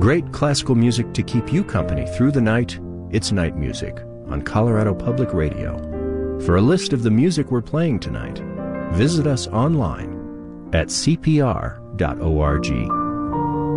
great classical music to keep you company through the night. It's Night Music on Colorado Public Radio. For a list of the music we're playing tonight, visit us online at cpr.org.